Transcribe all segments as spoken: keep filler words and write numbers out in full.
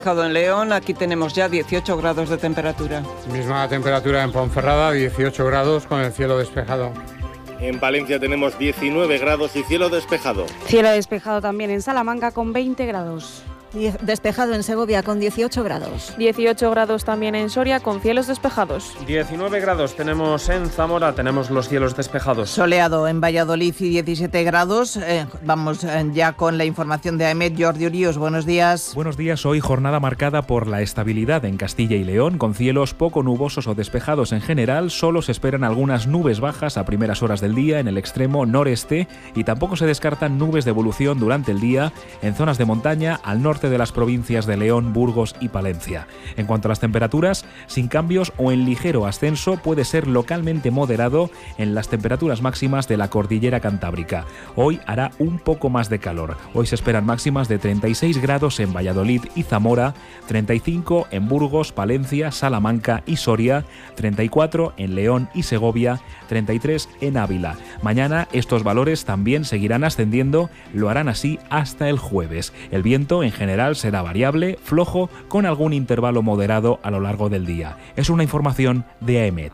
En León, aquí tenemos ya dieciocho grados de temperatura. Misma temperatura en Ponferrada, dieciocho grados con el cielo despejado. En Palencia tenemos diecinueve grados y cielo despejado. Cielo despejado también en Salamanca con veinte grados. Despejado en Segovia con dieciocho grados. dieciocho grados también en Soria con cielos despejados. diecinueve grados tenemos en Zamora, tenemos los cielos despejados. Soleado en Valladolid y diecisiete grados. Eh, vamos eh, ya con la información de AEMET. Jordi Urios, buenos días. Buenos días. Hoy jornada marcada por la estabilidad en Castilla y León, con cielos poco nubosos o despejados en general. Solo se esperan algunas nubes bajas a primeras horas del día en el extremo noreste y tampoco se descartan nubes de evolución durante el día en zonas de montaña al norte de las provincias de León, Burgos y Palencia. En cuanto a las temperaturas, sin cambios o en ligero ascenso, puede ser localmente moderado en las temperaturas máximas de la cordillera cantábrica. Hoy hará un poco más de calor. Hoy se esperan máximas de treinta y seis grados en Valladolid y Zamora, treinta y cinco en Burgos, Palencia, Salamanca y Soria, treinta y cuatro en León y Segovia, treinta y tres en Ávila. Mañana estos valores también seguirán ascendiendo, lo harán así hasta el jueves. El viento en general será variable, flojo, con algún intervalo moderado a lo largo del día. Es una información de AEMET.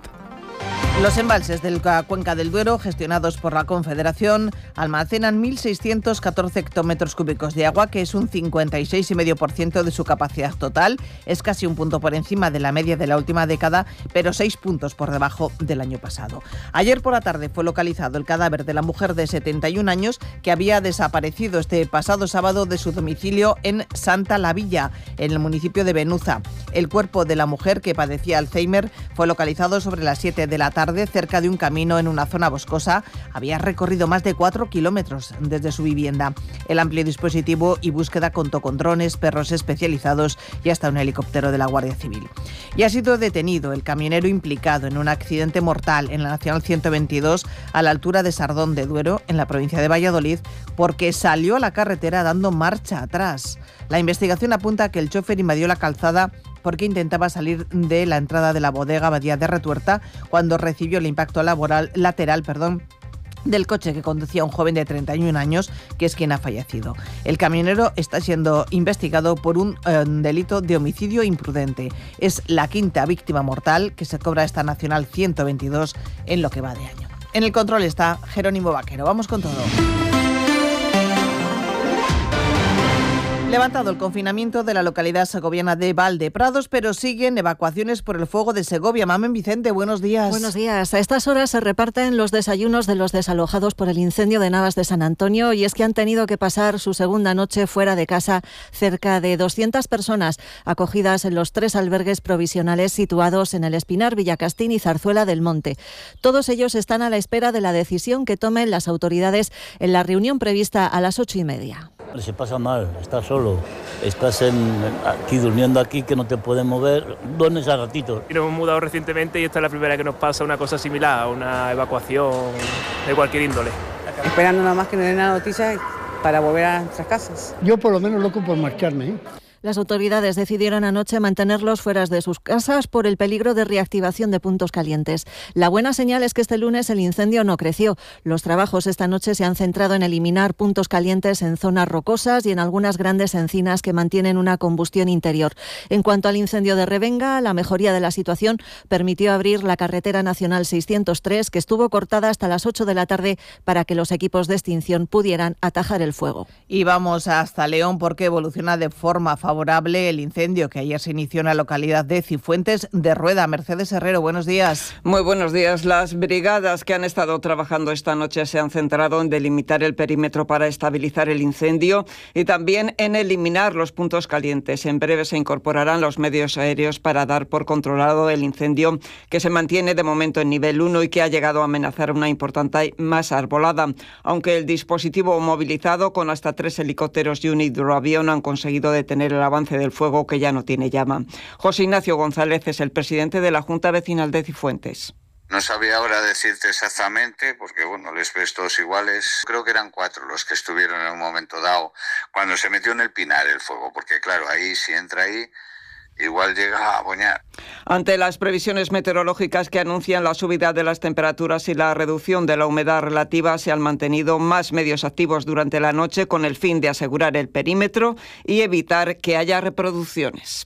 Los embalses de la Cuenca del Duero, gestionados por la Confederación, almacenan mil seiscientos catorce hectómetros cúbicos de agua, que es un cincuenta y seis coma cinco por ciento de su capacidad total. Es casi un punto por encima de la media de la última década, pero seis puntos por debajo del año pasado. Ayer por la tarde fue localizado el cadáver de la mujer de setenta y un años que había desaparecido este pasado sábado de su domicilio en Santa Lavilla, en el municipio de Benuza. El cuerpo de la mujer, que padecía Alzheimer, fue localizado sobre las siete de la tarde cerca de un camino en una zona boscosa. Había recorrido más de cuatro kilómetros desde su vivienda. El amplio dispositivo y búsqueda contó con drones, perros especializados y hasta un helicóptero de la Guardia Civil. Y ha sido detenido el camionero implicado en un accidente mortal en la Nacional ciento veintidós a la altura de Sardón de Duero, en la provincia de Valladolid, porque salió a la carretera dando marcha atrás. La investigación apunta a que el chofer invadió la calzada porque intentaba salir de la entrada de la bodega Abadía de Retuerta cuando recibió el impacto laboral, lateral perdón, del coche que conducía un joven de treinta y un años, que es quien ha fallecido. El camionero está siendo investigado por un eh, delito de homicidio imprudente. Es la quinta víctima mortal que se cobra esta Nacional ciento veintidós en lo que va de año. En el control está Jerónimo Vaquero. Vamos con todo. Levantado el confinamiento de la localidad segoviana de Valdeprados, pero siguen evacuaciones por el fuego de Segovia. Mamen Vicente, buenos días. Buenos días. A estas horas se reparten los desayunos de los desalojados por el incendio de Navas de San Antonio, y es que han tenido que pasar su segunda noche fuera de casa cerca de doscientas personas acogidas en los tres albergues provisionales situados en El Espinar, Villacastín y Zarzuela del Monte. Todos ellos están a la espera de la decisión que tomen las autoridades en la reunión prevista a las ocho y media. Se pasa mal, estás solo, estás en, aquí durmiendo aquí, que no te puedes mover, duermes a ratitos. Y nos hemos mudado recientemente y esta es la primera que nos pasa una cosa similar, una evacuación de cualquier índole. Esperando nada más que nos den la noticia para volver a nuestras casas. Yo por lo menos loco por marcharme, ¿eh? Las autoridades decidieron anoche mantenerlos fuera de sus casas por el peligro de reactivación de puntos calientes. La buena señal es que este lunes el incendio no creció. Los trabajos esta noche se han centrado en eliminar puntos calientes en zonas rocosas y en algunas grandes encinas que mantienen una combustión interior. En cuanto al incendio de Revenga, la mejoría de la situación permitió abrir la carretera nacional seiscientos tres, que estuvo cortada hasta las ocho de la tarde para que los equipos de extinción pudieran atajar el fuego. Y vamos hasta León, porque evoluciona de forma favorable el incendio que ayer se inició en la localidad de Cifuentes de Rueda. Mercedes Herrero, buenos días. Muy buenos días. Las brigadas que han estado trabajando esta noche se han centrado en delimitar el perímetro para estabilizar el incendio y también en eliminar los puntos calientes. En breve se incorporarán los medios aéreos para dar por controlado el incendio, que se mantiene de momento en nivel uno y que ha llegado a amenazar una importante masa arbolada. Aunque el dispositivo movilizado con hasta tres helicópteros y un hidroavión han conseguido detener el avance del fuego, que ya no tiene llama. José Ignacio González es el presidente de la Junta Vecinal de Cifuentes. No sabía ahora decirte exactamente, porque bueno, les ves todos iguales. Creo que eran cuatro los que estuvieron en un momento dado, cuando se metió en el Pinar el fuego, porque claro, ahí si entra ahí, igual llega a boñar. Ante las previsiones meteorológicas que anuncian la subida de las temperaturas y la reducción de la humedad relativa, se han mantenido más medios activos durante la noche con el fin de asegurar el perímetro y evitar que haya reproducciones.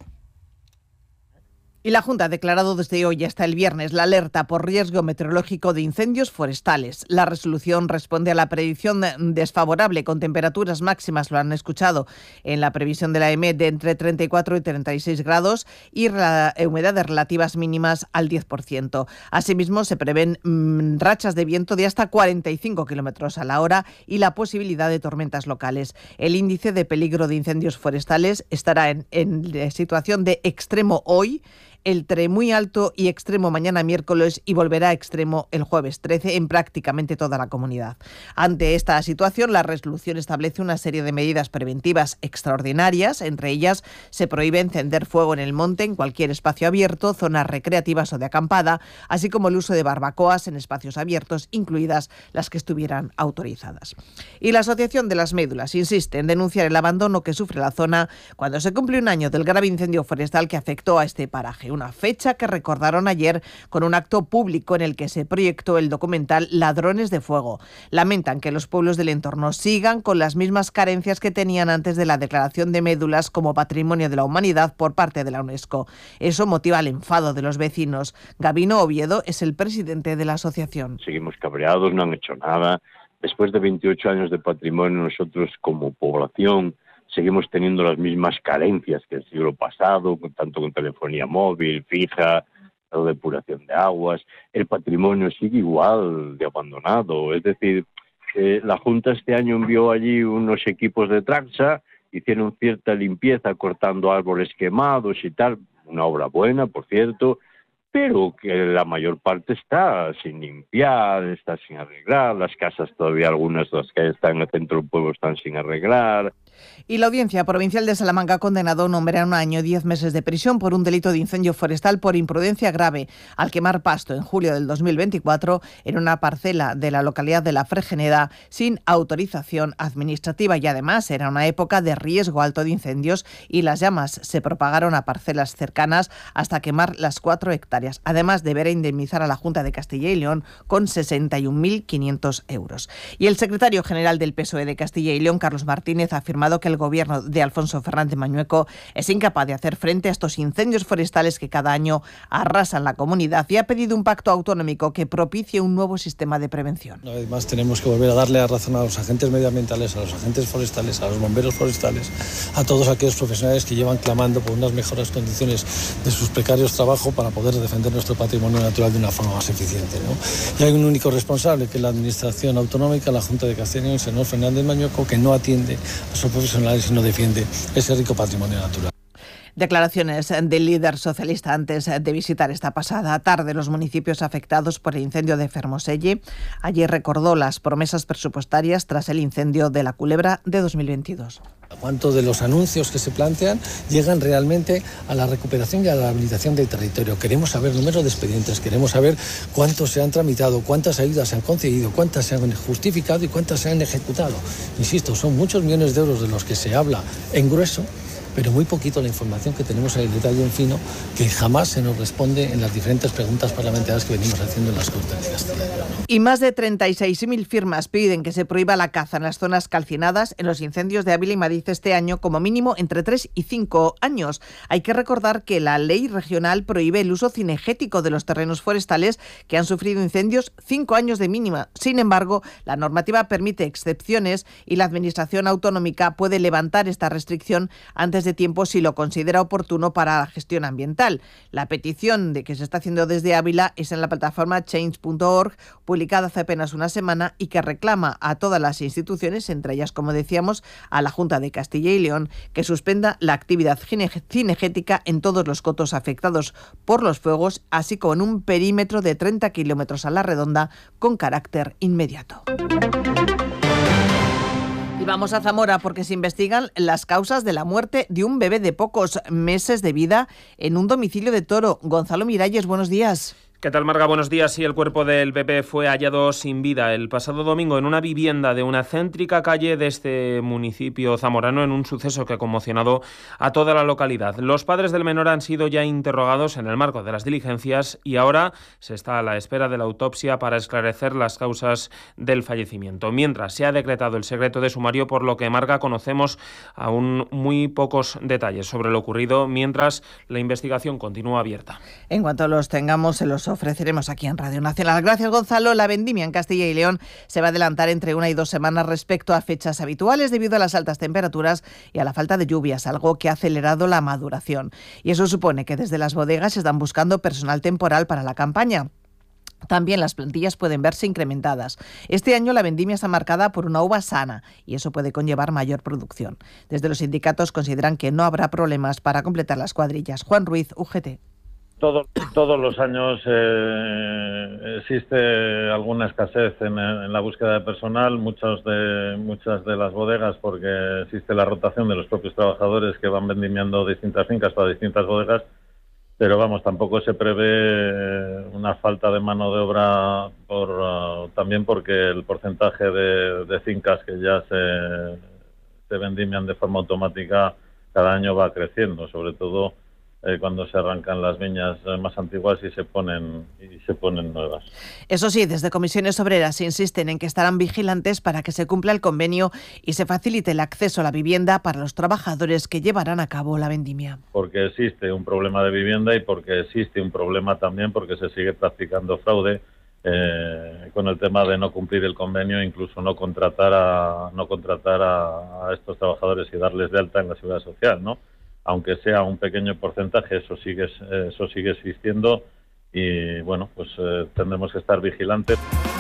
Y la Junta ha declarado desde hoy hasta el viernes la alerta por riesgo meteorológico de incendios forestales. La resolución responde a la predicción desfavorable con temperaturas máximas, lo han escuchado, en la previsión de la E M E de entre treinta y cuatro y treinta y seis grados y humedades relativas mínimas al diez por ciento. Asimismo, se prevén mmm, rachas de viento de hasta cuarenta y cinco kilómetros a la hora y la posibilidad de tormentas locales. El índice de peligro de incendios forestales estará en, en situación de extremo hoy, entre muy alto y extremo mañana miércoles y volverá a extremo el jueves trece en prácticamente toda la comunidad. Ante esta situación, la resolución establece una serie de medidas preventivas extraordinarias. Entre ellas, se prohíbe encender fuego en el monte, en cualquier espacio abierto, zonas recreativas o de acampada, así como el uso de barbacoas en espacios abiertos, incluidas las que estuvieran autorizadas. Y la Asociación de las Médulas insiste en denunciar el abandono que sufre la zona cuando se cumple un año del grave incendio forestal que afectó a este paraje. Una fecha que recordaron ayer con un acto público en el que se proyectó el documental Ladrones de Fuego. Lamentan que los pueblos del entorno sigan con las mismas carencias que tenían antes de la declaración de Médulas como Patrimonio de la Humanidad por parte de la UNESCO. Eso motiva el enfado de los vecinos. Gabino Oviedo es el presidente de la asociación. Seguimos cabreados, no han hecho nada. Después de veintiocho años de patrimonio, nosotros como población seguimos teniendo las mismas carencias que el siglo pasado, tanto con telefonía móvil, fija, la depuración de aguas. El patrimonio sigue igual de abandonado. Es decir, eh, la Junta este año envió allí unos equipos de Traxa, hicieron cierta limpieza cortando árboles quemados y tal, una obra buena, por cierto, pero que la mayor parte está sin limpiar, está sin arreglar, las casas todavía, algunas de las que están en el centro del pueblo están sin arreglar. Y la Audiencia Provincial de Salamanca ha condenado a un hombre a un año y diez meses de prisión por un delito de incendio forestal por imprudencia grave al quemar pasto en julio del dos mil veinticuatro en una parcela de la localidad de La Fregeneda sin autorización administrativa, y además era una época de riesgo alto de incendios y las llamas se propagaron a parcelas cercanas hasta quemar las cuatro hectáreas. Además, deberá indemnizar a la Junta de Castilla y León con sesenta y un mil quinientos euros. Y el secretario general del P S O E de Castilla y León, Carlos Martínez, ha afirmado que el gobierno de Alfonso Fernández Mañueco es incapaz de hacer frente a estos incendios forestales que cada año arrasan la comunidad, y ha pedido un pacto autonómico que propicie un nuevo sistema de prevención. Una vez más tenemos que volver a darle la razón a los agentes medioambientales, a los agentes forestales, a los bomberos forestales, a todos aquellos profesionales que llevan clamando por unas mejores condiciones de sus precarios trabajos para poder defender nuestro patrimonio natural de una forma más eficiente, ¿no? Y hay un único responsable, que es la Administración Autonómica, la Junta de Castilla y León, el señor Fernández Mañueco, que no atiende a sus profesionales y no defiende ese rico patrimonio natural. Declaraciones del líder socialista antes de visitar esta pasada tarde los municipios afectados por el incendio de Fermoselle. Allí recordó las promesas presupuestarias tras el incendio de la Culebra de dos mil veintidós. ¿Cuántos de los anuncios que se plantean llegan realmente a la recuperación y a la habilitación del territorio? Queremos saber números de expedientes, queremos saber cuántos se han tramitado, cuántas ayudas se han concedido, cuántas se han justificado y cuántas se han ejecutado. Insisto, son muchos millones de euros de los que se habla en grueso, pero muy poquito la información que tenemos en el detalle en fino, que jamás se nos responde en las diferentes preguntas parlamentarias que venimos haciendo en las Cortes de Castilla y León. Y más de treinta y seis mil firmas piden que se prohíba la caza en las zonas calcinadas en los incendios de Ávila y Madrid este año, como mínimo entre tres y cinco años. Hay que recordar que la ley regional prohíbe el uso cinegético de los terrenos forestales que han sufrido incendios cinco años de mínima. Sin embargo, la normativa permite excepciones y la Administración Autonómica puede levantar esta restricción antes de tiempo si lo considera oportuno para la gestión ambiental. La petición de que se está haciendo desde Ávila es en la plataforma change punto org, publicada hace apenas una semana, y que reclama a todas las instituciones, entre ellas, como decíamos, a la Junta de Castilla y León, que suspenda la actividad cinegética en todos los cotos afectados por los fuegos, así como en un perímetro de treinta kilómetros a la redonda con carácter inmediato. Y vamos a Zamora porque se investigan las causas de la muerte de un bebé de pocos meses de vida en un domicilio de Toro. Gonzalo Miralles, buenos días. ¿Qué tal, Marga? Buenos días. Sí, el cuerpo del bebé fue hallado sin vida el pasado domingo en una vivienda de una céntrica calle de este municipio zamorano, en un suceso que ha conmocionado a toda la localidad. Los padres del menor han sido ya interrogados en el marco de las diligencias y ahora se está a la espera de la autopsia para esclarecer las causas del fallecimiento. Mientras se ha decretado el secreto de sumario, por lo que, Marga, conocemos aún muy pocos detalles sobre lo ocurrido, mientras la investigación continúa abierta. En cuanto los tengamos, se los ofreceremos aquí en Radio Nacional. Gracias, Gonzalo. La vendimia en Castilla y León se va a adelantar entre una y dos semanas respecto a fechas habituales debido a las altas temperaturas y a la falta de lluvias, algo que ha acelerado la maduración. Y eso supone que desde las bodegas están buscando personal temporal para la campaña. También las plantillas pueden verse incrementadas. Este año la vendimia está marcada por una uva sana y eso puede conllevar mayor producción. Desde los sindicatos consideran que no habrá problemas para completar las cuadrillas. Juan Ruiz, U G T. Todo, todos los años eh, existe alguna escasez en, en la búsqueda de personal, muchas de, muchas de las bodegas, porque existe la rotación de los propios trabajadores que van vendimiando distintas fincas para distintas bodegas, pero vamos, tampoco se prevé una falta de mano de obra, por uh, también porque el porcentaje de, de fincas que ya se, se vendimian de forma automática cada año va creciendo, sobre todo Eh, cuando se arrancan las viñas más antiguas y se ponen y se ponen nuevas. Eso sí, desde Comisiones Obreras insisten en que estarán vigilantes para que se cumpla el convenio y se facilite el acceso a la vivienda para los trabajadores que llevarán a cabo la vendimia. Porque existe un problema de vivienda y porque existe un problema también porque se sigue practicando fraude eh, con el tema de no cumplir el convenio, incluso no contratar a no contratar a, a estos trabajadores y darles de alta en la Seguridad Social, ¿no? Aunque sea un pequeño porcentaje, eso sigue, eso sigue existiendo y, bueno, pues eh, tendremos que estar vigilantes.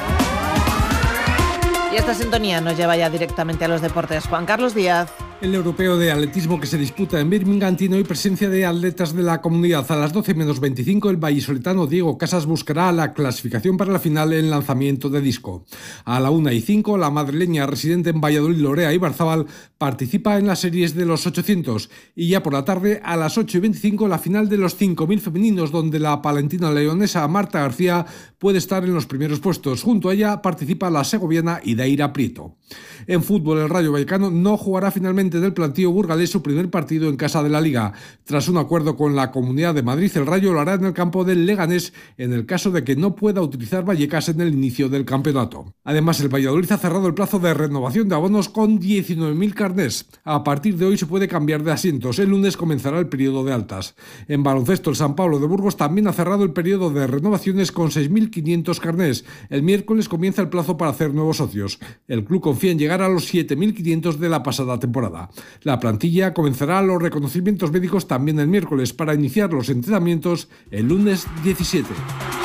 Y esta sintonía nos lleva ya directamente a los deportes. Juan Carlos Díaz. El europeo de atletismo que se disputa en Birmingham tiene hoy presencia de atletas de la comunidad. A las doce menos veinticinco, el vallisoletano Diego Casas buscará la clasificación para la final en lanzamiento de disco. A la una y cinco, la madrileña residente en Valladolid, Lorea Ibarzábal, participa en las series de los ochocientos. Y ya por la tarde, a las ocho y veinticinco, la final de los cinco mil femeninos, donde la palentina leonesa Marta García puede estar en los primeros puestos. Junto a ella participa la segoviana Idaira Prieto. En fútbol, el Rayo Vallecano no jugará finalmente del plantío burgalés su primer partido en casa de la Liga. Tras un acuerdo con la Comunidad de Madrid, el Rayo lo hará en el campo del Leganés en el caso de que no pueda utilizar Vallecas en el inicio del campeonato. Además, el Valladolid ha cerrado el plazo de renovación de abonos con diecinueve mil carnés. A partir de hoy se puede cambiar de asientos. El lunes comenzará el periodo de altas. En baloncesto, el San Pablo de Burgos también ha cerrado el periodo de renovaciones con seis mil quinientos carnés. El miércoles comienza el plazo para hacer nuevos socios. El club confía en llegar a los siete mil quinientos de la pasada temporada. La plantilla comenzará los reconocimientos médicos también el miércoles para iniciar los entrenamientos el lunes diecisiete.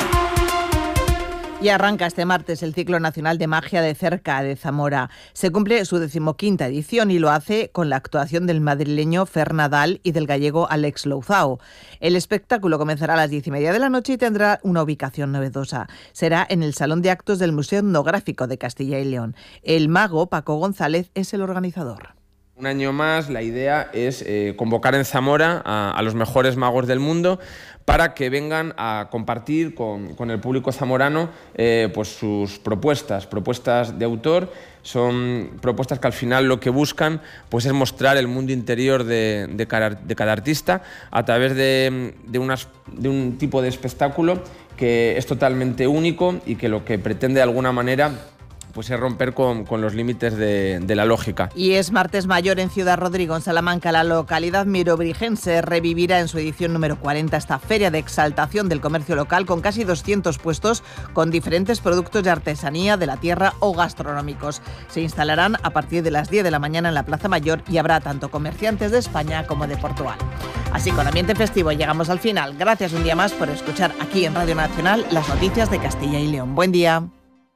Y arranca este martes el Ciclo Nacional de Magia de Cerca de Zamora. Se cumple su decimoquinta edición y lo hace con la actuación del madrileño Fer Nadal y del gallego Alex Louzao. El espectáculo comenzará a las diez y media de la noche y tendrá una ubicación novedosa. Será en el Salón de Actos del Museo Etnográfico de Castilla y León. El mago Paco González es el organizador. Un año más, la idea es eh, convocar en Zamora a, a los mejores magos del mundo para que vengan a compartir con, con el público zamorano eh, pues sus propuestas, propuestas de autor. Son propuestas que al final lo que buscan pues es mostrar el mundo interior de, de, cada, de cada artista a través de, de, unas, de un tipo de espectáculo que es totalmente único y que lo que pretende de alguna manera pues es romper con, con los límites de, de la lógica. Y es martes mayor en Ciudad Rodrigo, en Salamanca. La localidad mirobrigense revivirá en su edición número cuarenta esta feria de exaltación del comercio local con casi doscientos puestos con diferentes productos de artesanía de la tierra o gastronómicos. Se instalarán a partir de las diez de la mañana en la Plaza Mayor y habrá tanto comerciantes de España como de Portugal. Así, con ambiente festivo, llegamos al final. Gracias un día más por escuchar aquí en Radio Nacional las noticias de Castilla y León. Buen día.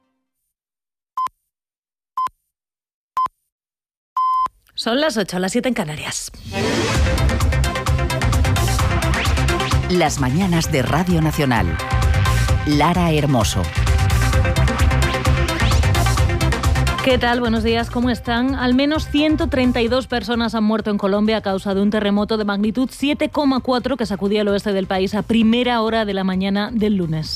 Son las ocho, las siete en Canarias. Las mañanas de Radio Nacional. Lara Hermoso. ¿Qué tal? Buenos días, ¿cómo están? Al menos ciento treinta y dos personas han muerto en Colombia a causa de un terremoto de magnitud siete coma cuatro que sacudía el oeste del país a primera hora de la mañana del lunes.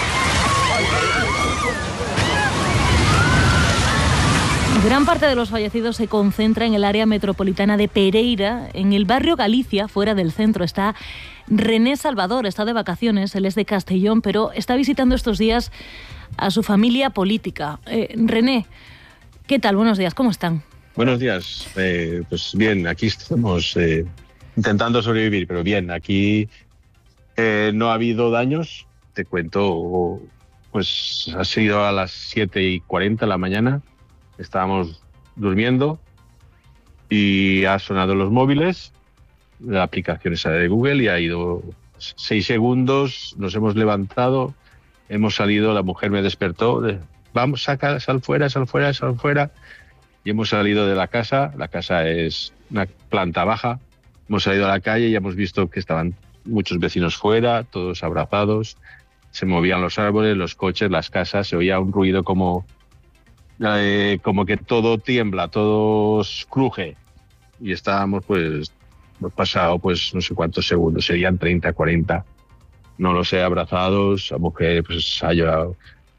Gran parte de los fallecidos se concentra en el área metropolitana de Pereira, en el barrio Galicia, fuera del centro. Está René Salvador, está de vacaciones, él es de Castellón, pero está visitando estos días a su familia política. Eh, René, ¿qué tal? Buenos días, ¿cómo están? Buenos días, eh, pues bien, aquí estamos eh, intentando sobrevivir, pero bien, aquí eh, no ha habido daños, te cuento, pues ha sido a las siete y cuarenta de la mañana, estábamos durmiendo y ha sonado los móviles, la aplicación esa de Google y ha ido seis segundos, nos hemos levantado, hemos salido, la mujer me despertó, de, vamos, saca, sal fuera, sal fuera, sal fuera. Y hemos salido de la casa, la casa es una planta baja, hemos salido a la calle y hemos visto que estaban muchos vecinos fuera, todos abrazados, se movían los árboles, los coches, las casas, se oía un ruido como, eh, como que todo tiembla, todo cruje. Y estábamos pues, hemos pasado pues no sé cuántos segundos, serían treinta, cuarenta, no lo sé, abrazados, la mujer pues ha llorado.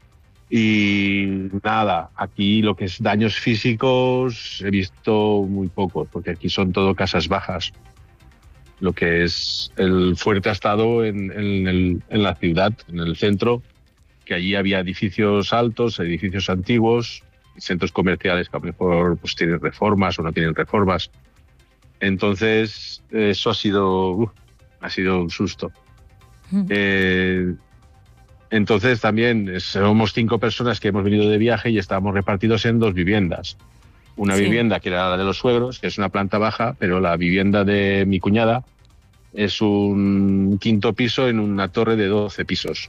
Y nada, aquí lo que es daños físicos he visto muy pocos, porque aquí son todo casas bajas. Lo que es el fuerte ha estado en, en, el, en la ciudad, en el centro, que allí había edificios altos, edificios antiguos, centros comerciales que a lo mejor pues, tienen reformas o no tienen reformas. Entonces, eso ha sido, uh, ha sido un susto. Mm. Eh, Entonces también somos cinco personas que hemos venido de viaje y estábamos repartidos en dos viviendas. Una sí. vivienda que era la de los suegros, que es una planta baja, pero la vivienda de mi cuñada es un quinto piso en una torre de doce pisos.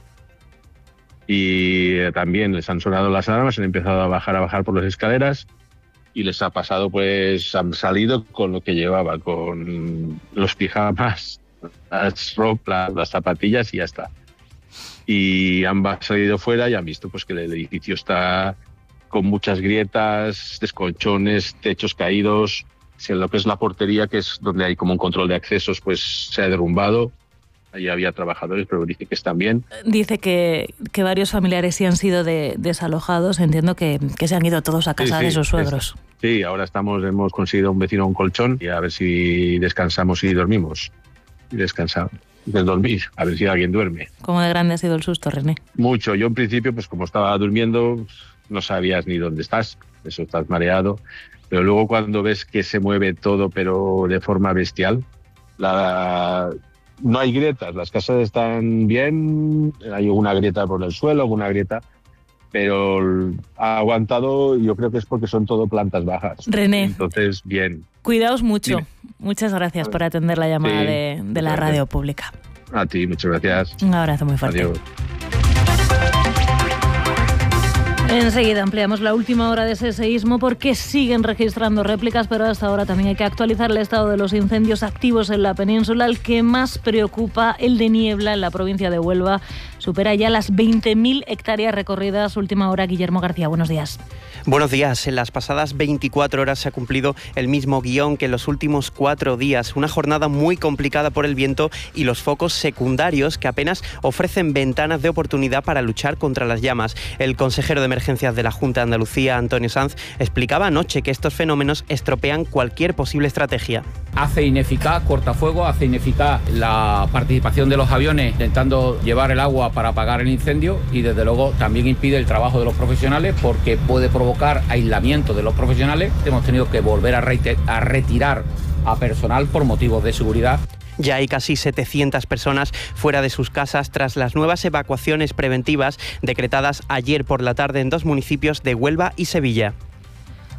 Y también les han sonado las alarmas, han empezado a bajar, a bajar por las escaleras y les ha pasado, pues han salido con lo que llevaban, con los pijamas, las ropas, las zapatillas y ya está. Y han salido fuera y han visto pues, que el edificio está con muchas grietas, descolchones, techos caídos. En lo que es la portería, que es donde hay como un control de accesos, pues se ha derrumbado. Ahí había trabajadores, pero dice que están bien. Dice que, que varios familiares sí han sido de, desalojados. Entiendo que, que se han ido todos a casa sí, sí, de sus suegros. Es, sí, ahora estamos, hemos conseguido un vecino un colchón y a ver si descansamos y dormimos. Y descansamos. De dormir, a ver si alguien duerme. ¿Cómo de grande ha sido el susto, René? Mucho. Yo en principio, pues como estaba durmiendo, no sabías ni dónde estás, eso estás mareado, pero luego cuando ves que se mueve todo, pero de forma bestial, la... no hay grietas, las casas están bien, hay una grieta por el suelo, alguna grieta, pero ha aguantado, yo creo que es porque son todo plantas bajas. René. Entonces, bien. Cuidaos mucho. Dime. Muchas gracias por atender la llamada sí, de, de la radio pública. A ti, muchas gracias. Un abrazo muy fuerte. Adiós. Enseguida ampliamos la última hora de ese seísmo porque siguen registrando réplicas, pero hasta ahora también hay que actualizar el estado de los incendios activos en la península. El que más preocupa, el de niebla en la provincia de Huelva, supera ya las veinte mil hectáreas recorridas. Última hora, Guillermo García, buenos días. Buenos días. En las pasadas veinticuatro horas se ha cumplido el mismo guión que en los últimos cuatro días. Una jornada muy complicada por el viento y los focos secundarios que apenas ofrecen ventanas de oportunidad para luchar contra las llamas. El consejero de Emergencias de la Junta de Andalucía, Antonio Sanz, explicaba anoche que estos fenómenos estropean cualquier posible estrategia. Hace ineficaz cortafuegos, hace ineficaz la participación de los aviones intentando llevar el agua para apagar el incendio y desde luego también impide el trabajo de los profesionales porque puede provocar aislamiento de los profesionales. Hemos tenido que volver a, reiter- a retirar a personal por motivos de seguridad. Ya hay casi setecientas personas fuera de sus casas tras las nuevas evacuaciones preventivas decretadas ayer por la tarde en dos municipios de Huelva y Sevilla.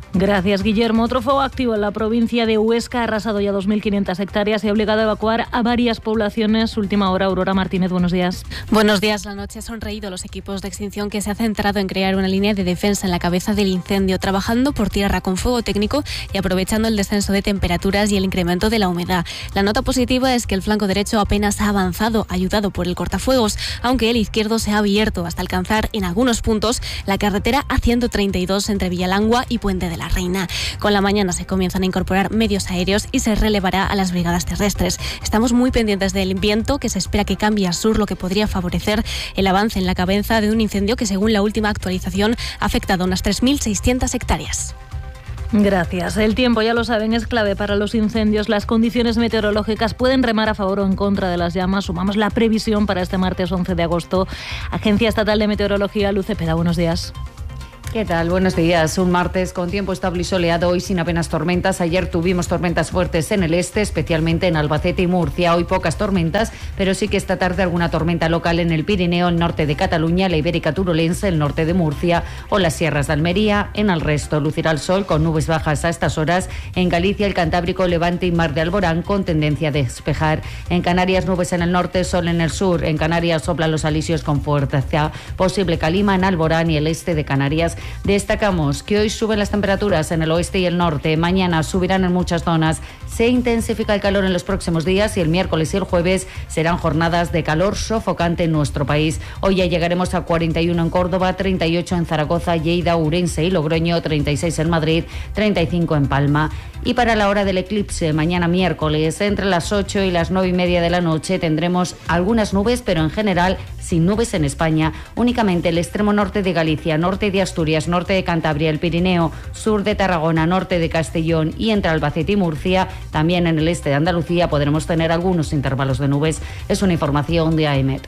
Gracias, Guillermo. Otro fuego activo en la provincia de Huesca ha arrasado ya dos mil quinientas hectáreas y ha obligado a evacuar a varias poblaciones. Última hora, Aurora Martínez, buenos días. Buenos días. La noche ha sonreído los equipos de extinción que se ha centrado en crear una línea de defensa en la cabeza del incendio, trabajando por tierra con fuego técnico y aprovechando el descenso de temperaturas y el incremento de la humedad. La nota positiva es que el flanco derecho apenas ha avanzado, ayudado por el cortafuegos, aunque el izquierdo se ha abierto hasta alcanzar en algunos puntos la carretera A ciento treinta y dos entre Villalangua y Puente de la Reina. Con la mañana se comienzan a incorporar medios aéreos y se relevará a las brigadas terrestres. Estamos muy pendientes del viento, que se espera que cambie a sur, lo que podría favorecer el avance en la cabeza de un incendio que, según la última actualización, ha afectado a unas tres mil seiscientas hectáreas. Gracias. El tiempo, ya lo saben, es clave para los incendios. Las condiciones meteorológicas pueden remar a favor o en contra de las llamas. Sumamos la previsión para este martes once de agosto. Agencia Estatal de Meteorología, Luz Cepeda, buenos días. ¿Qué tal? Buenos días. Un martes con tiempo estable y soleado, hoy sin apenas tormentas. Ayer tuvimos tormentas fuertes en el este, especialmente en Albacete y Murcia. Hoy pocas tormentas, pero sí que esta tarde alguna tormenta local en el Pirineo, el norte de Cataluña, la Ibérica Turolense, el norte de Murcia o las sierras de Almería. En el resto lucirá el sol con nubes bajas a estas horas. En Galicia, el Cantábrico, Levante y Mar de Alborán con tendencia a despejar. En Canarias, nubes en el norte, sol en el sur. En Canarias soplan los alisios con fuerza. Posible calima en Alborán y el este de Canarias. Destacamos que hoy suben las temperaturas en el oeste y el norte, mañana subirán en muchas zonas, se intensifica el calor en los próximos días y el miércoles y el jueves serán jornadas de calor sofocante en nuestro país. Hoy ya llegaremos a cuarenta y uno en Córdoba, treinta y ocho en Zaragoza, Lleida, Ourense y Logroño, treinta y seis en Madrid, treinta y cinco en Palma. Y para la hora del eclipse, mañana miércoles, entre las ocho y las nueve y media de la noche, tendremos algunas nubes, pero en general sin nubes en España. Únicamente el extremo norte de Galicia, norte de Asturias, norte de Cantabria, el Pirineo, sur de Tarragona, norte de Castellón y entre Albacete y Murcia, también en el este de Andalucía, podremos tener algunos intervalos de nubes. Es una información de AEMET.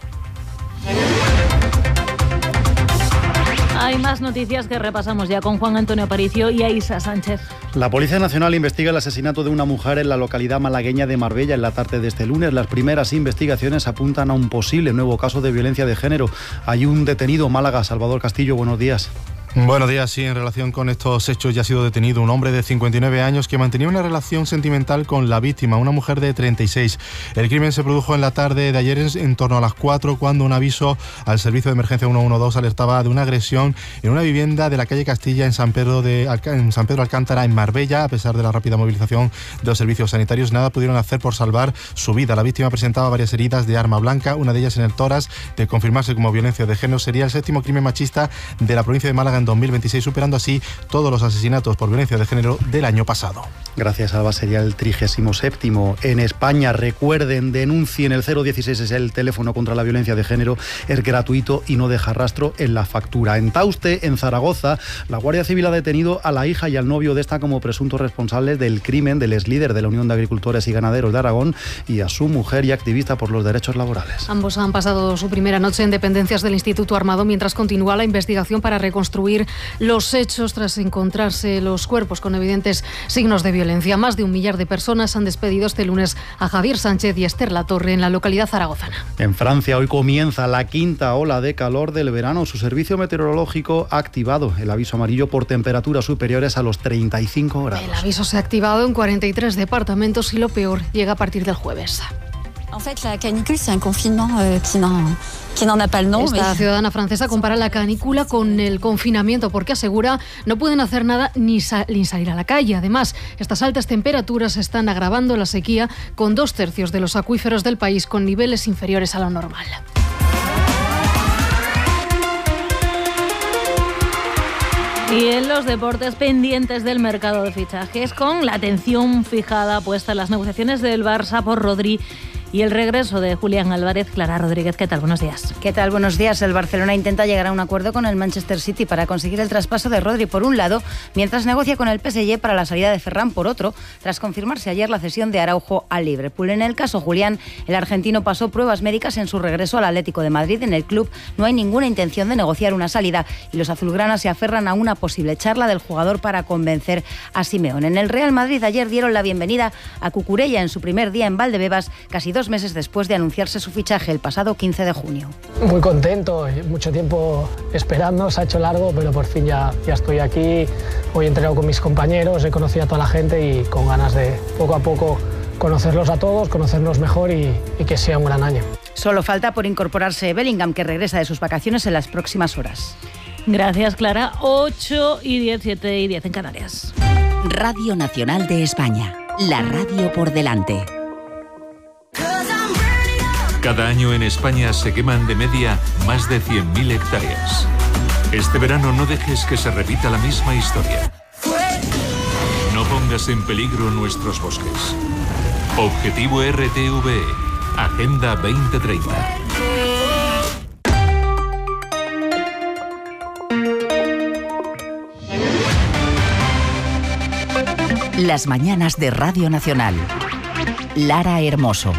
Hay más noticias que repasamos ya con Juan Antonio Aparicio y Aisa Sánchez. La Policía Nacional investiga el asesinato de una mujer en la localidad malagueña de Marbella en la tarde de este lunes. Las primeras investigaciones apuntan a un posible nuevo caso de violencia de género. Hay un detenido en Málaga. Salvador Castillo, buenos días. Buenos días. Sí, en relación con estos hechos ya ha sido detenido un hombre de cincuenta y nueve años que mantenía una relación sentimental con la víctima, una mujer de treinta y seis. El crimen se produjo en la tarde de ayer en torno a las cuatro, cuando un aviso al servicio de emergencia ciento doce alertaba de una agresión en una vivienda de la calle Castilla en San Pedro de en San Pedro Alcántara, en Marbella. A pesar de la rápida movilización de los servicios sanitarios, nada pudieron hacer por salvar su vida. La víctima presentaba varias heridas de arma blanca, una de ellas en el tórax. De confirmarse como violencia de género, sería el séptimo crimen machista de la provincia de Málaga en dos mil veintiséis, superando así todos los asesinatos por violencia de género del año pasado. Gracias, Alba. Sería el trigésimo séptimo en España. Recuerden, denuncien. El cero dieciséis es el teléfono contra la violencia de género. Es gratuito y no deja rastro en la factura. En Tauste, en Zaragoza, la Guardia Civil ha detenido a la hija y al novio de esta como presuntos responsables del crimen del exlíder de la Unión de Agricultores y Ganaderos de Aragón y a su mujer y activista por los derechos laborales. Ambos han pasado su primera noche en dependencias del Instituto Armado mientras continúa la investigación para reconstruir los hechos tras encontrarse los cuerpos con evidentes signos de violencia. Más de un millar de personas han despedido este lunes a Javier Sánchez y Esther Latorre en la localidad zaragozana. En Francia hoy comienza la quinta ola de calor del verano. Su servicio meteorológico ha activado el aviso amarillo por temperaturas superiores a los treinta y cinco grados. El aviso se ha activado en cuarenta y tres departamentos y lo peor llega a partir del jueves. En fait, la canicule, c'est un confinement euh, qui n'en, qui n'en a pas le nom. Esta mais... ciudadana francesa compara la canícula con el confinamiento porque asegura no pueden hacer nada ni, sa- ni salir a la calle. Además, estas altas temperaturas están agravando la sequía con dos tercios de los acuíferos del país con niveles inferiores a lo normal. Y en los deportes, pendientes del mercado de fichajes, con la atención fijada puesta en las negociaciones del Barça por Rodri y el regreso de Julián Álvarez. Clara Rodríguez, ¿qué tal? Buenos días. ¿Qué tal? Buenos días. El Barcelona intenta llegar a un acuerdo con el Manchester City para conseguir el traspaso de Rodri por un lado, mientras negocia con el P S G para la salida de Ferran por otro, tras confirmarse ayer la cesión de Araujo al Liverpool. En el caso Julián, el argentino pasó pruebas médicas en su regreso al Atlético de Madrid. En el club no hay ninguna intención de negociar una salida y los azulgranas se aferran a una posible charla del jugador para convencer a Simeone. En el Real Madrid ayer dieron la bienvenida a Cucurella en su primer día en Valdebebas, casi dos dos meses después de anunciarse su fichaje el pasado quince de junio. Muy contento, mucho tiempo esperando, se ha hecho largo, pero por fin ya, ya estoy aquí. Hoy he entrenado con mis compañeros, he conocido a toda la gente y con ganas de poco a poco conocerlos a todos, conocernos mejor y, y que sea un gran año. Solo falta por incorporarse Bellingham, que regresa de sus vacaciones en las próximas horas. Gracias, Clara. ocho y diez, siete y diez en Canarias. Radio Nacional de España. La radio por delante. Cada año en España se queman de media más de cien mil hectáreas. Este verano no dejes que se repita la misma historia. No pongas en peligro nuestros bosques. Objetivo R T V E. Agenda veinte treinta. Las mañanas de Radio Nacional. Lara Hermoso.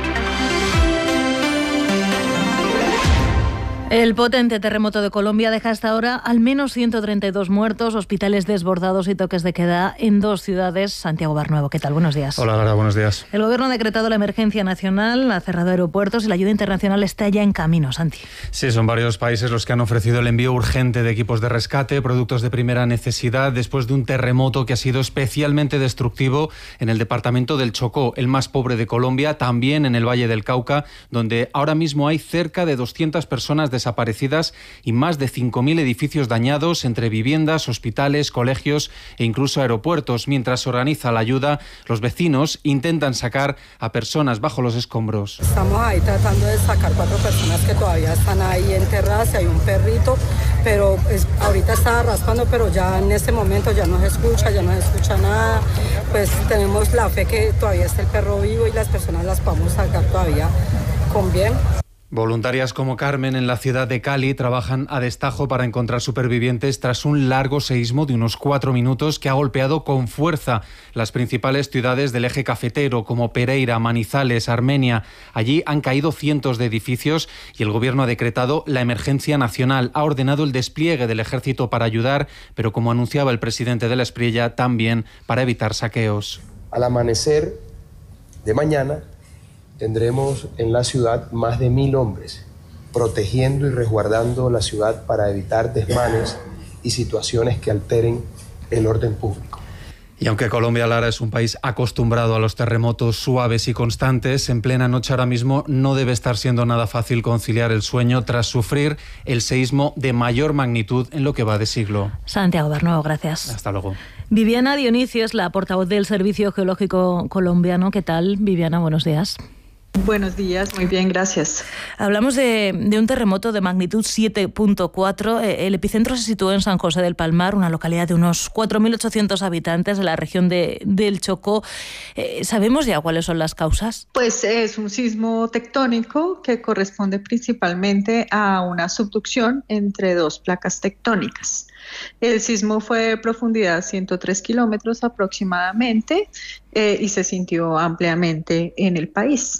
El potente terremoto de Colombia deja hasta ahora al menos ciento treinta y dos muertos, hospitales desbordados y toques de queda en dos ciudades. Santiago Barnuevo, ¿qué tal? Buenos días. Hola, Lara, buenos días. El Gobierno ha decretado la emergencia nacional, ha cerrado aeropuertos y la ayuda internacional está ya en camino, Santi. Sí, son varios países los que han ofrecido el envío urgente de equipos de rescate, productos de primera necesidad, después de un terremoto que ha sido especialmente destructivo en el departamento del Chocó, el más pobre de Colombia, también en el Valle del Cauca, donde ahora mismo hay cerca de doscientas personas desaparecidas y más de cinco mil edificios dañados entre viviendas, hospitales, colegios e incluso aeropuertos. Mientras se organiza la ayuda, los vecinos intentan sacar a personas bajo los escombros. Estamos ahí tratando de sacar cuatro personas que todavía están ahí enterradas y hay un perrito, pero es, ahorita está raspando, pero ya en este momento ya no se escucha, ya no se escucha nada. Pues tenemos la fe que todavía está el perro vivo y las personas las podemos sacar todavía con bien. Voluntarias como Carmen en la ciudad de Cali trabajan a destajo para encontrar supervivientes tras un largo seísmo de unos cuatro minutos que ha golpeado con fuerza las principales ciudades del eje cafetero como Pereira, Manizales, Armenia. Allí han caído cientos de edificios y el gobierno ha decretado la emergencia nacional. Ha ordenado el despliegue del ejército para ayudar, pero como anunciaba el presidente de la Espriella, también para evitar saqueos. Al amanecer de mañana tendremos en la ciudad más de mil hombres protegiendo y resguardando la ciudad para evitar desmanes y situaciones que alteren el orden público. Y aunque Colombia, Lara, es un país acostumbrado a los terremotos suaves y constantes, en plena noche ahora mismo no debe estar siendo nada fácil conciliar el sueño tras sufrir el seísmo de mayor magnitud en lo que va de siglo. Santiago Barnuevo, gracias. Hasta luego. Viviana Dionisio es la portavoz del Servicio Geológico Colombiano. ¿Qué tal, Viviana? Buenos días. Buenos días, muy bien, gracias. Hablamos de, de un terremoto de magnitud siete punto cuatro. El epicentro se situó en San José del Palmar, una localidad de unos cuatro mil ochocientos habitantes de la región de, del Chocó. Eh, ¿Sabemos ya cuáles son las causas? Pues es un sismo tectónico que corresponde principalmente a una subducción entre dos placas tectónicas. El sismo fue de profundidad ciento tres kilómetros aproximadamente eh, y se sintió ampliamente en el país.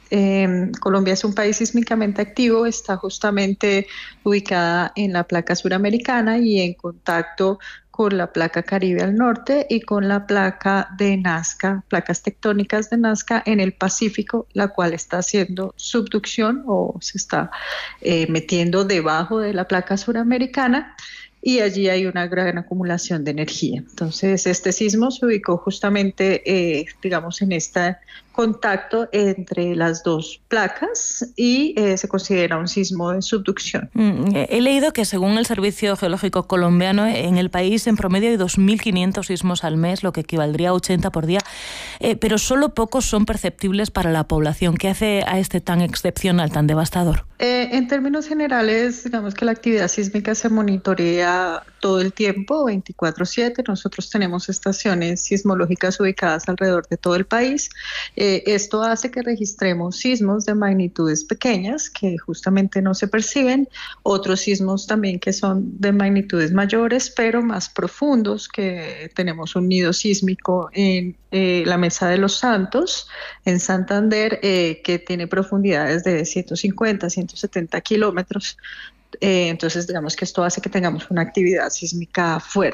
Eh, Colombia es un país sísmicamente activo, está justamente ubicada en la placa suramericana y en contacto con la placa Caribe al norte y con la placa de Nazca, placas tectónicas de Nazca en el Pacífico, la cual está haciendo subducción o se está eh, metiendo debajo de la placa suramericana. Y allí hay una gran acumulación de energía. Entonces, este sismo se ubicó justamente, eh, digamos, en este contacto entre las dos placas y eh, se considera un sismo de subducción. Mm, he leído que según el Servicio Geológico Colombiano, en el país en promedio hay dos mil quinientos sismos al mes, lo que equivaldría a ochenta por día, eh, pero solo pocos son perceptibles para la población. ¿Qué hace a este tan excepcional, tan devastador? Eh, en términos generales, digamos que la actividad sísmica se monitorea todo el tiempo, veinticuatro siete. Nosotros tenemos estaciones sismológicas ubicadas alrededor de todo el país. Eh, esto hace que registremos sismos de magnitudes pequeñas que justamente no se perciben, otros sismos también que son de magnitudes mayores, pero más profundos, que tenemos un nido sísmico en eh, la Mesa de los Santos, en Santander, eh, que tiene profundidades de ciento cincuenta, ciento setenta kilómetros. Eh, entonces, digamos que esto hace que tengamos una actividad sísmica fuerte.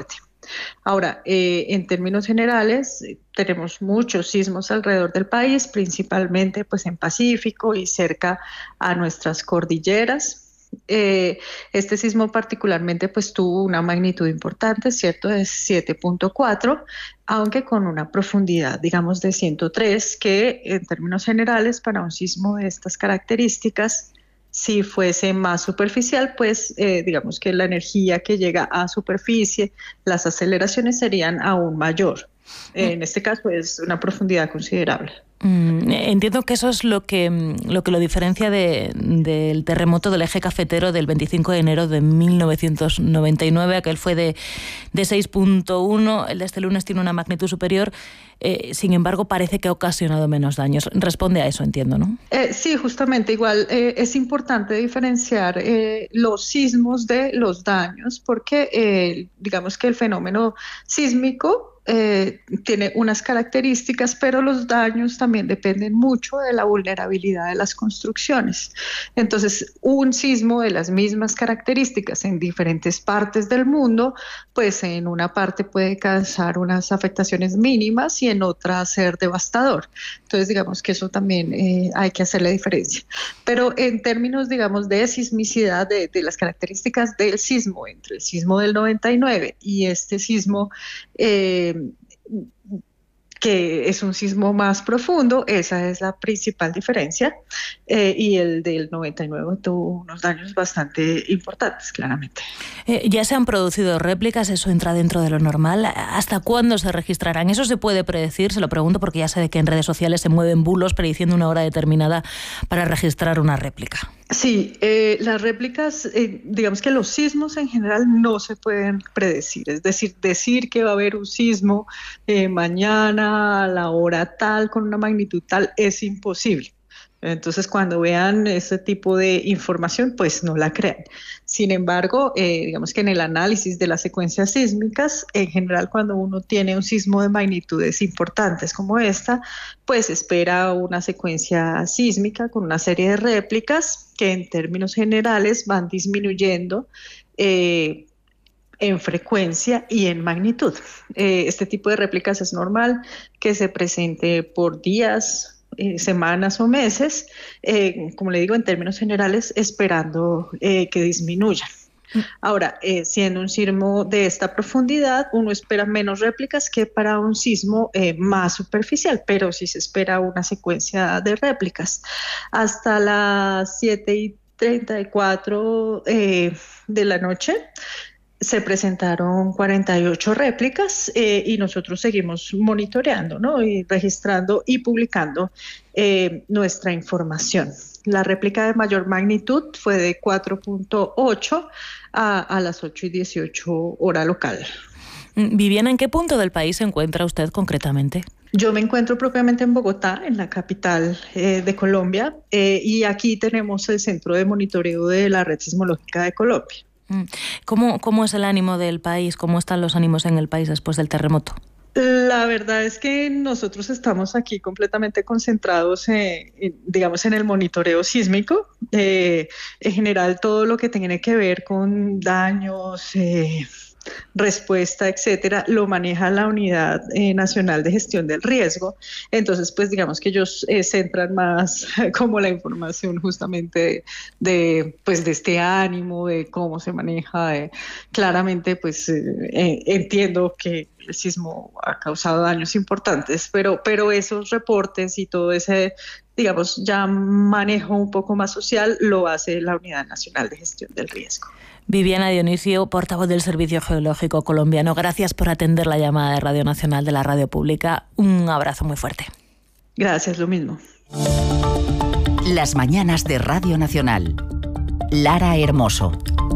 Ahora, eh, en términos generales, eh, tenemos muchos sismos alrededor del país, principalmente pues, en Pacífico y cerca a nuestras cordilleras. Eh, este sismo particularmente pues tuvo una magnitud importante, ¿cierto? De siete punto cuatro, aunque con una profundidad, digamos, de ciento tres, que en términos generales para un sismo de estas características, si fuese más superficial, pues eh, digamos que la energía que llega a superficie, las aceleraciones serían aún mayor. Eh, en este caso es una profundidad considerable. Mm, entiendo que eso es lo que lo, que lo diferencia de, del terremoto del eje cafetero del veinticinco de enero de mil novecientos noventa y nueve, aquel fue de, de seis punto uno, el de este lunes tiene una magnitud superior, eh, sin embargo parece que ha ocasionado menos daños. Responde a eso, entiendo, ¿no? Eh, sí, justamente, igual eh, es importante diferenciar eh, los sismos de los daños, porque eh, digamos que el fenómeno sísmico Eh, tiene unas características, pero los daños también dependen mucho de la vulnerabilidad de las construcciones. Entonces, un sismo de las mismas características en diferentes partes del mundo, pues en una parte puede causar unas afectaciones mínimas y en otra ser devastador. Entonces, digamos que eso también eh, hay que hacerle diferencia. Pero en términos, digamos, de sismicidad, de, de las características del sismo, entre el sismo del noventa y nueve y este sismo eh, que es un sismo más profundo, esa es la principal diferencia, eh, y el del noventa y nueve tuvo unos daños bastante importantes, claramente. Eh, ya se han producido réplicas, eso entra dentro de lo normal. ¿Hasta cuándo se registrarán? ¿Eso se puede predecir? Se lo pregunto porque ya sé de que en redes sociales se mueven bulos prediciendo una hora determinada para registrar una réplica. Sí, eh, las réplicas, eh, digamos que los sismos en general no se pueden predecir, es decir, decir que va a haber un sismo eh, mañana a la hora tal, con una magnitud tal, es imposible. Entonces, cuando vean ese tipo de información, pues no la crean. Sin embargo, eh, digamos que en el análisis de las secuencias sísmicas, en general, cuando uno tiene un sismo de magnitudes importantes como esta, pues espera una secuencia sísmica con una serie de réplicas que en términos generales van disminuyendo eh, en frecuencia y en magnitud. Eh, este tipo de réplicas es normal que se presente por días, Eh, semanas o meses, eh, como le digo, en términos generales, esperando eh, que disminuyan. Ahora, eh, siendo un sismo de esta profundidad, uno espera menos réplicas que para un sismo eh, más superficial, pero sí se espera una secuencia de réplicas. Hasta las siete y treinta y cuatro eh, de la noche, se presentaron cuarenta y ocho réplicas eh, y nosotros seguimos monitoreando, ¿no? Y registrando y publicando eh, nuestra información. La réplica de mayor magnitud fue de cuatro punto ocho a, a las ocho y dieciocho hora local. Viviana, ¿en qué punto del país se encuentra usted concretamente? Yo me encuentro propiamente en Bogotá, en la capital eh, de Colombia, eh, y aquí tenemos el Centro de Monitoreo de la Red Sismológica de Colombia. ¿Cómo, ¿Cómo es el ánimo del país? ¿Cómo están los ánimos en el país después del terremoto? La verdad es que nosotros estamos aquí completamente concentrados, en, en, digamos, en el monitoreo sísmico. Eh, en general, todo lo que tiene que ver con daños, eh, respuesta, etcétera, lo maneja la Unidad eh, Nacional de Gestión del Riesgo. Entonces, pues digamos que ellos eh, centran más como la información justamente de, de, pues, de este ánimo, de cómo se maneja. Eh, claramente, pues eh, eh, entiendo que el sismo ha causado daños importantes, pero, pero esos reportes y todo ese, digamos, ya manejo un poco más social lo hace la Unidad Nacional de Gestión del Riesgo. Viviana Dionisio, portavoz del Servicio Geológico Colombiano, gracias por atender la llamada de Radio Nacional de la Radio Pública. Un abrazo muy fuerte. Gracias, lo mismo. Las mañanas de Radio Nacional. Lara Hermoso.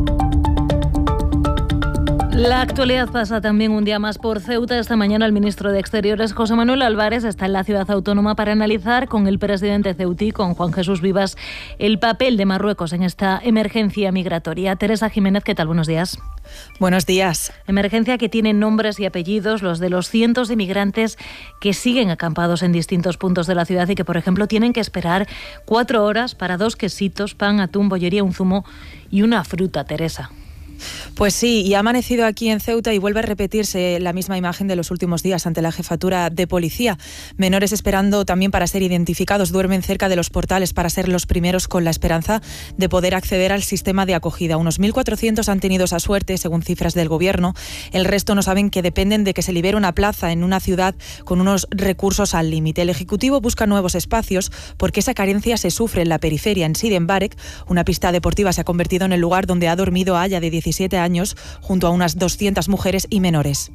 La actualidad pasa también un día más por Ceuta. Esta mañana el ministro de Exteriores, José Manuel Álvarez, está en la ciudad autónoma para analizar con el presidente ceutí, con Juan Jesús Vivas, el papel de Marruecos en esta emergencia migratoria. Teresa Jiménez, ¿qué tal? Buenos días. Buenos días. Emergencia que tiene nombres y apellidos, los de los cientos de inmigrantes que siguen acampados en distintos puntos de la ciudad y que, por ejemplo, tienen que esperar cuatro horas para dos quesitos, pan, atún, bollería, un zumo y una fruta, Teresa. Pues sí, y ha amanecido aquí en Ceuta y vuelve a repetirse la misma imagen de los últimos días ante la jefatura de policía. Menores esperando también para ser identificados duermen cerca de los portales para ser los primeros con la esperanza de poder acceder al sistema de acogida. Unos mil cuatrocientos han tenido esa suerte, según cifras del Gobierno. El resto no saben que dependen de que se libere una plaza en una ciudad con unos recursos al límite. El Ejecutivo busca nuevos espacios porque esa carencia se sufre en la periferia. En Sidi Mbarek, una pista deportiva se ha convertido en el lugar donde ha dormido Aya, de diecisiete años, junto a unas doscientas mujeres y menores.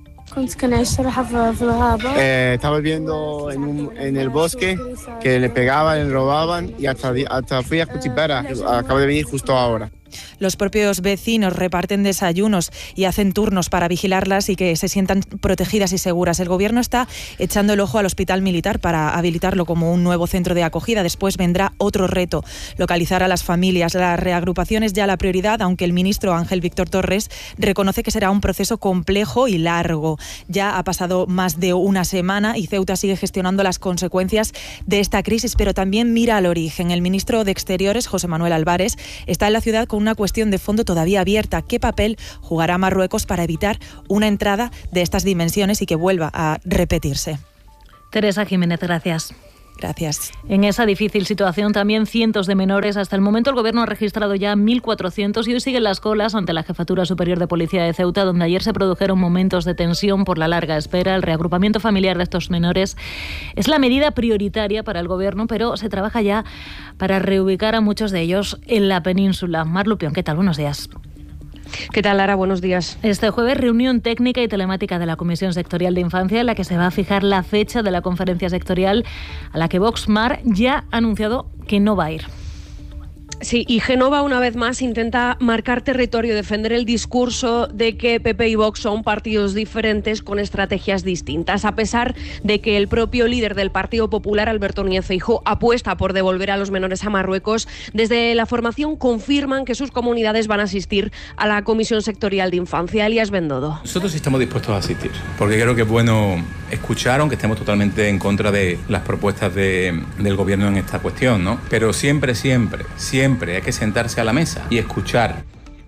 Eh, estaba viviendo en, un, en el bosque, que le pegaban, le robaban y hasta, hasta fui a Cuchipera, acabo de venir justo ahora. Los propios vecinos reparten desayunos y hacen turnos para vigilarlas y que se sientan protegidas y seguras. El Gobierno está echando el ojo al hospital militar para habilitarlo como un nuevo centro de acogida. Después vendrá otro reto, localizar a las familias. La reagrupación es ya la prioridad, aunque el ministro Ángel Víctor Torres reconoce que será un proceso complejo y largo. Ya ha pasado más de una semana y Ceuta sigue gestionando las consecuencias de esta crisis, pero también mira al origen. El ministro de Exteriores, José Manuel Álvarez, está en la ciudad con una cuestión de fondo todavía abierta. ¿Qué papel jugará Marruecos para evitar una entrada de estas dimensiones y que vuelva a repetirse? Teresa Jiménez, gracias. Gracias. En esa difícil situación también cientos de menores. Hasta el momento el Gobierno ha registrado ya mil cuatrocientos y hoy siguen las colas ante la Jefatura Superior de Policía de Ceuta, donde ayer se produjeron momentos de tensión por la larga espera. El reagrupamiento familiar de estos menores es la medida prioritaria para el Gobierno, pero se trabaja ya para reubicar a muchos de ellos en la península. Mar Lupión, ¿qué tal? Buenos días. ¿Qué tal, Lara? Buenos días. Este jueves, reunión técnica y telemática de la Comisión Sectorial de Infancia, en la que se va a fijar la fecha de la conferencia sectorial, a la que Vox Mar ya ha anunciado que no va a ir. Sí, y Génova una vez más intenta marcar territorio, defender el discurso de que P P y Vox son partidos diferentes con estrategias distintas, a pesar de que el propio líder del Partido Popular, Alberto Núñez Feijóo, apuesta por devolver a los menores a Marruecos. Desde la formación confirman que sus comunidades van a asistir a la Comisión Sectorial de Infancia. Elías Bendodo. Nosotros estamos dispuestos a asistir, porque creo que es bueno escuchar, aunque estemos totalmente en contra de las propuestas de, del Gobierno en esta cuestión, ¿no? Pero siempre, siempre, siempre Siempre hay que sentarse a la mesa y escuchar.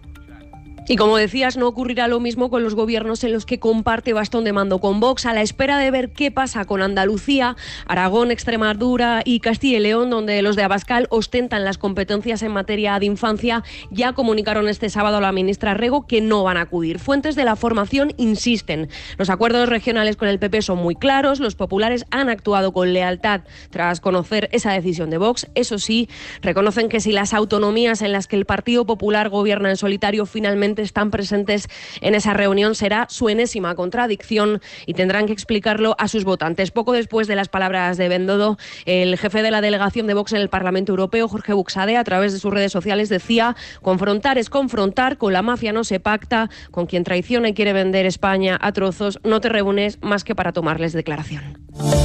Y como decías, no ocurrirá lo mismo con los gobiernos en los que comparte bastón de mando con Vox, a la espera de ver qué pasa con Andalucía, Aragón, Extremadura y Castilla y León, donde los de Abascal ostentan las competencias en materia de infancia. Ya comunicaron este sábado a la ministra Rego que no van a acudir. Fuentes de la formación insisten. Los acuerdos regionales con el P P son muy claros. Los populares han actuado con lealtad tras conocer esa decisión de Vox. Eso sí, reconocen que si las autonomías en las que el Partido Popular gobierna en solitario finalmente están presentes en esa reunión, será su enésima contradicción y tendrán que explicarlo a sus votantes. Poco después de las palabras de Bendodo, el jefe de la delegación de Vox en el Parlamento Europeo, Jorge Buxade, a través de sus redes sociales decía: confrontar es confrontar, con la mafia no se pacta, con quien traiciona y quiere vender España a trozos no te reúnes más que para tomarles declaración.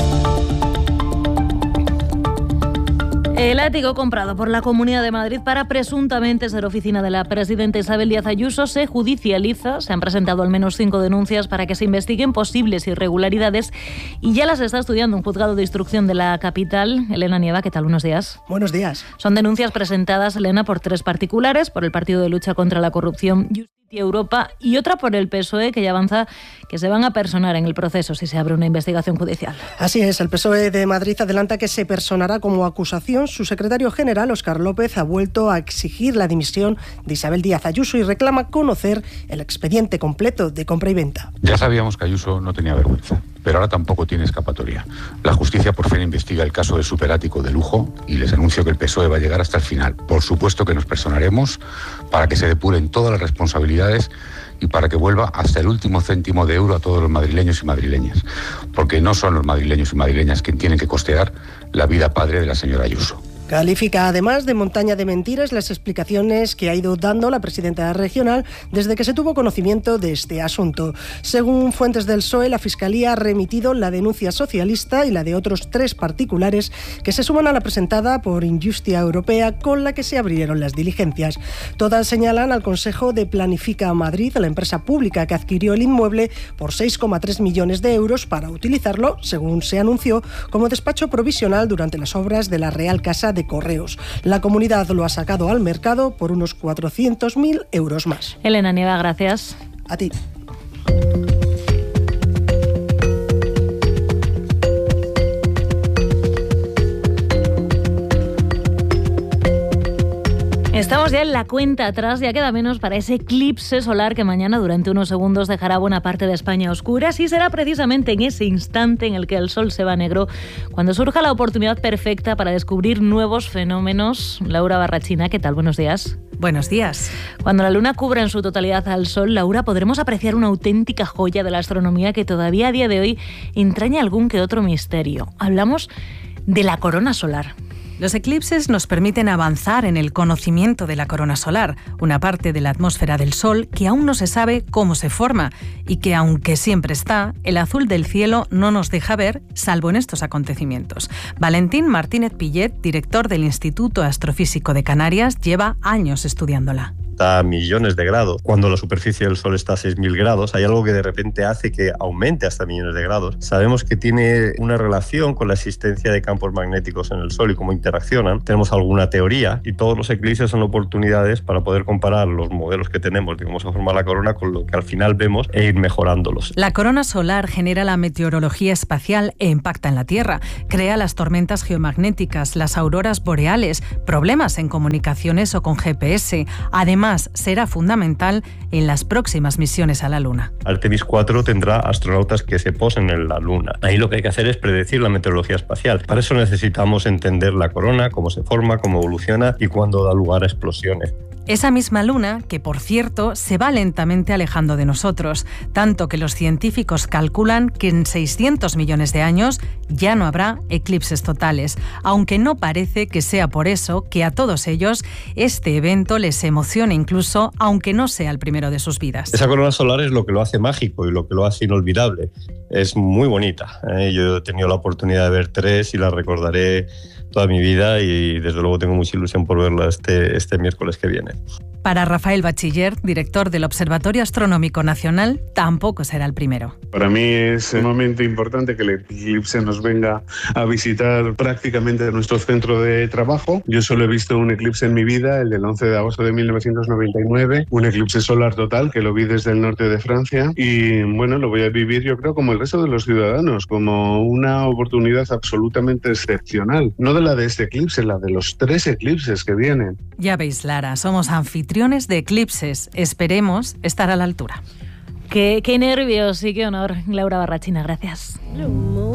El ático comprado por la Comunidad de Madrid para presuntamente ser oficina de la presidenta Isabel Díaz Ayuso se judicializa. Se han presentado al menos cinco denuncias para que se investiguen posibles irregularidades y ya las está estudiando un juzgado de instrucción de la capital. Elena Nieva, ¿qué tal? Buenos días. Buenos días. Son denuncias presentadas, Elena, por tres particulares, por el Partido de Lucha contra la Corrupción Europa y otra por el P S O E, que ya avanza que se van a personar en el proceso si se abre una investigación judicial. Así es, el P S O E de Madrid adelanta que se personará como acusación. Su secretario general, Óscar López, ha vuelto a exigir la dimisión de Isabel Díaz Ayuso y reclama conocer el expediente completo de compra y venta. Ya sabíamos que Ayuso no tenía vergüenza, pero ahora tampoco tiene escapatoria. La justicia por fin investiga el caso del superático de lujo y les anuncio que el P S O E va a llegar hasta el final. Por supuesto que nos personaremos para que se depuren todas las responsabilidades y para que vuelva hasta el último céntimo de euro a todos los madrileños y madrileñas, porque no son los madrileños y madrileñas quienes tienen que costear la vida padre de la señora Ayuso. Califica además de montaña de mentiras las explicaciones que ha ido dando la presidenta regional desde que se tuvo conocimiento de este asunto. Según fuentes del P S O E, la Fiscalía ha remitido la denuncia socialista y la de otros tres particulares que se suman a la presentada por Industria Europea, con la que se abrieron las diligencias. Todas señalan al Consejo de Planifica Madrid, la empresa pública que adquirió el inmueble, por seis coma tres millones de euros para utilizarlo, según se anunció, como despacho provisional durante las obras de la Real Casa de de Correos. La comunidad lo ha sacado al mercado por unos cuatrocientos mil euros más. Elena Nieva, gracias. A ti. Estamos ya en la cuenta atrás, ya queda menos para ese eclipse solar que mañana durante unos segundos dejará buena parte de España a oscuras, y será precisamente en ese instante en el que el sol se va negro cuando surja la oportunidad perfecta para descubrir nuevos fenómenos. Laura Barrachina, ¿qué tal? Buenos días. Buenos días. Cuando la luna cubra en su totalidad al sol, Laura, podremos apreciar una auténtica joya de la astronomía que todavía a día de hoy entraña algún que otro misterio. Hablamos de la corona solar. Los eclipses nos permiten avanzar en el conocimiento de la corona solar, una parte de la atmósfera del Sol que aún no se sabe cómo se forma y que, aunque siempre está, el azul del cielo no nos deja ver, salvo en estos acontecimientos. Valentín Martínez Pillet, director del Instituto Astrofísico de Canarias, lleva años estudiándola. A millones de grados. Cuando la superficie del Sol está a seis mil grados, hay algo que de repente hace que aumente hasta millones de grados. Sabemos que tiene una relación con la existencia de campos magnéticos en el Sol y cómo interaccionan. Tenemos alguna teoría y todos los eclipses son oportunidades para poder comparar los modelos que tenemos de cómo se forma la corona con lo que al final vemos e ir mejorándolos. La corona solar genera la meteorología espacial e impacta en la Tierra. Crea las tormentas geomagnéticas, las auroras boreales, problemas en comunicaciones o con G P S. Además, será fundamental en las próximas misiones a la Luna. Artemis cuatro tendrá astronautas que se posen en la Luna. Ahí lo que hay que hacer es predecir la meteorología espacial. Para eso necesitamos entender la corona, cómo se forma, cómo evoluciona y cuándo da lugar a explosiones. Esa misma luna, que por cierto se va lentamente alejando de nosotros, tanto que los científicos calculan que en seiscientos millones de años ya no habrá eclipses totales, aunque no parece que sea por eso que a todos ellos este evento les emociona incluso, aunque no sea el primero de sus vidas. Esa corona solar es lo que lo hace mágico y lo que lo hace inolvidable. Es muy bonita, ¿eh? Yo he tenido la oportunidad de ver tres y la recordaré toda mi vida y desde luego tengo mucha ilusión por verla este, este miércoles que viene. Para Rafael Bachiller, director del Observatorio Astronómico Nacional, tampoco será el primero. Para mí es sumamente importante que el eclipse nos venga a visitar prácticamente a nuestro centro de trabajo. Yo solo he visto un eclipse en mi vida, el del once de agosto de mil novecientos noventa y nueve, un eclipse solar total que lo vi desde el norte de Francia y bueno, lo voy a vivir yo creo como el resto de los ciudadanos, como una oportunidad absolutamente excepcional. No de la de este eclipse, la de los tres eclipses que vienen. Ya veis, Lara, somos anfitriones de eclipses. Esperemos estar a la altura. Qué, qué nervios y qué honor. Laura Barrachina, gracias.